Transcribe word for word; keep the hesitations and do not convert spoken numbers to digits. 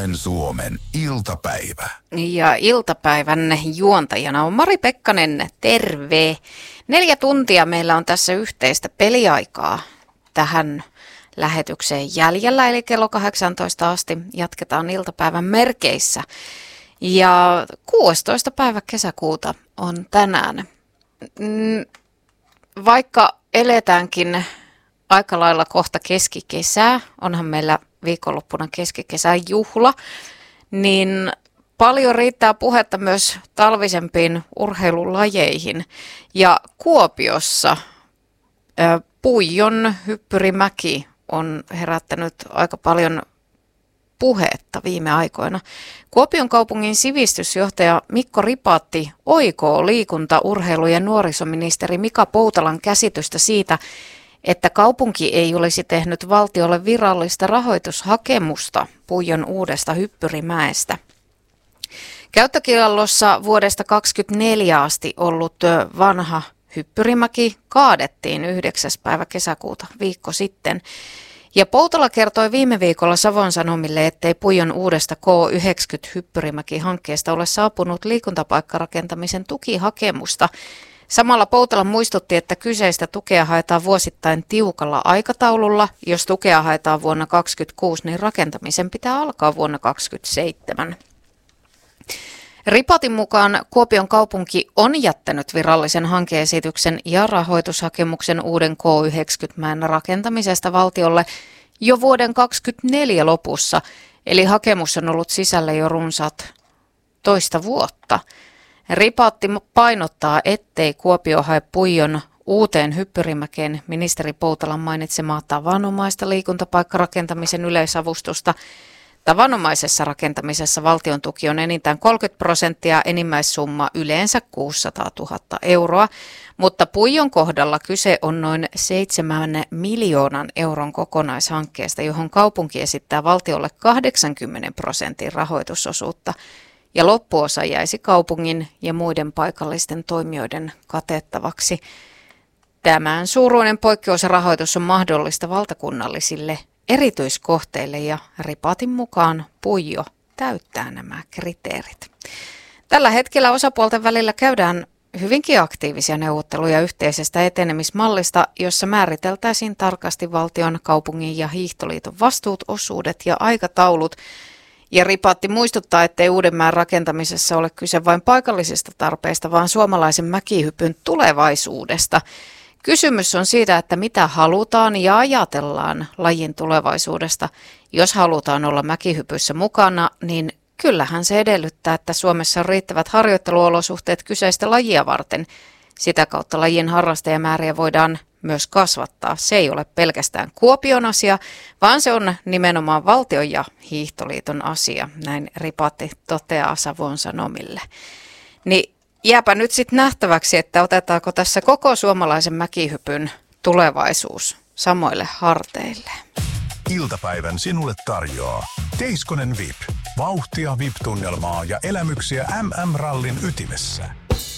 Puolen Suomen iltapäivä. Ja iltapäivän juontajana on Mari Pekkanen, terve. Neljä tuntia meillä on tässä yhteistä peliaikaa tähän lähetykseen jäljellä, eli kello kahdeksantoista asti jatketaan iltapäivän merkeissä. Ja kuudestoista päivä kesäkuuta on tänään. Vaikka eletäänkin aika lailla kohta keskikesää, onhan meillä viikonloppuna keskikesän juhla, niin paljon riittää puhetta myös talvisempiin urheilulajeihin. Ja Kuopiossa ä, Puijon hyppyrimäki on herättänyt aika paljon puhetta viime aikoina. Kuopion kaupungin sivistysjohtaja Mikko Ripatti oikoo liikunta-, urheilu- ja nuorisoministeri Mika Poutalan käsitystä siitä, että kaupunki ei olisi tehnyt valtiolle virallista rahoitushakemusta Puijon uudesta hyppyrimäestä. Käyttökiellossa vuodesta kaksituhattakaksikymmentäneljä asti ollut vanha hyppyrimäki kaadettiin yhdeksäs päivä kesäkuuta viikko sitten. Ja Poutala kertoi viime viikolla Savon Sanomille, ettei Puijon uudesta K yhdeksänkymmentä-hyppyrimäki-hankkeesta ole saapunut liikuntapaikkarakentamisen tukihakemusta. Samalla Poutala muistutti, että kyseistä tukea haetaan vuosittain tiukalla aikataululla. Jos tukea haetaan vuonna kaksituhattakaksikymmentäkuusi, niin rakentamisen pitää alkaa vuonna kaksituhattakaksikymmentäseitsemän. Ripatin mukaan Kuopion kaupunki on jättänyt virallisen hankeesityksen ja rahoitushakemuksen uuden K yhdeksänkymmentä rakentamisesta valtiolle jo vuoden kaksituhattakaksikymmentäneljä lopussa, eli hakemus on ollut sisällä jo runsaat toista vuotta. Ripatti painottaa, ettei Kuopio hae Puijon uuteen hyppyrimäkeen ministeri Poutalan mainitsemaa tavanomaista liikuntapaikkarakentamisen yleisavustusta. Tavanomaisessa rakentamisessa valtion tuki on enintään kolmekymmentä prosenttia, enimmäissumma yleensä kuusisataatuhatta euroa, mutta Puijon kohdalla kyse on noin seitsemän miljoonan euron kokonaishankkeesta, johon kaupunki esittää valtiolle kahdeksankymmentä prosentin rahoitusosuutta, ja loppuosa jäisi kaupungin ja muiden paikallisten toimijoiden katettavaksi. Tämän suuruinen poikkeusrahoitus on mahdollista valtakunnallisille erityiskohteille ja Ripatin mukaan Puijo täyttää nämä kriteerit. Tällä hetkellä osapuolten välillä käydään hyvinkin aktiivisia neuvotteluja yhteisestä etenemismallista, jossa määriteltäisiin tarkasti valtion, kaupungin ja hiihtoliiton vastuut, osuudet ja aikataulut. Ja Ripatti muistuttaa, ettei Uudenmäen rakentamisessa ole kyse vain paikallisista tarpeista, vaan suomalaisen mäkihypyn tulevaisuudesta. Kysymys on siitä, että mitä halutaan ja ajatellaan lajin tulevaisuudesta. Jos halutaan olla mäkihypyssä mukana, niin kyllähän se edellyttää, että Suomessa on riittävät harjoitteluolosuhteet kyseistä lajia varten. Sitä kautta lajin harrastajamääriä voidaan myös kasvattaa. Se ei ole pelkästään Kuopion asia, vaan se on nimenomaan valtion ja hiihtoliiton asia, näin Ripatti toteaa Savon Sanomille. Niin jääpä nyt sitten nähtäväksi, että otetaanko tässä koko suomalaisen mäkihypyn tulevaisuus samoille harteille. Iltapäivän sinulle tarjoaa Teiskonen V I P. Vauhtia V I P-tunnelmaa ja elämyksiä M M-rallin ytimessä.